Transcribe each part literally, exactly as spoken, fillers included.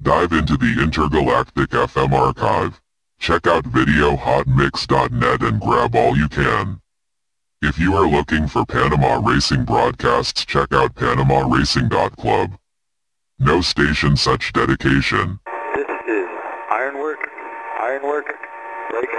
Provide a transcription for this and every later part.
Dive into the intergalactic F M archive. Check out video hot mix dot net and grab all you can. If you are looking for Panama racing broadcasts, check out panama racing dot club. No station such dedication. This is Ironwork, Ironwork, Lake.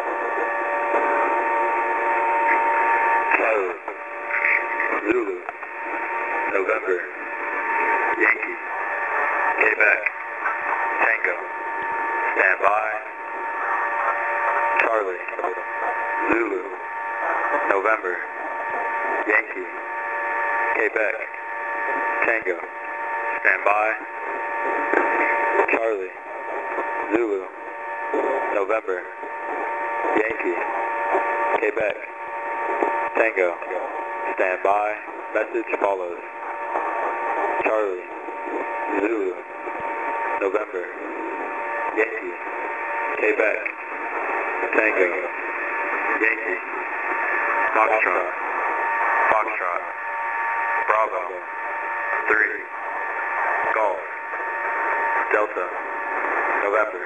Kilo, Zulu, November, Yankee, Quebec, Tango, stand by, Charlie, Zulu, November, Yankee, Quebec, Tango, stand by, Charlie, Zulu, November, Yankee, Quebec, Tango, stand by, message follows, Charlie, Zulu, November, Yankee, Quebec, Tango, Yankee, Foxtrot, Foxtrot, Bravo, three, Golf, Delta, November,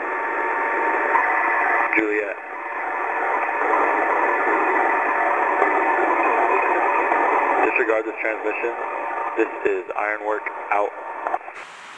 Juliet. Disregard this transmission. This is Ironwork out.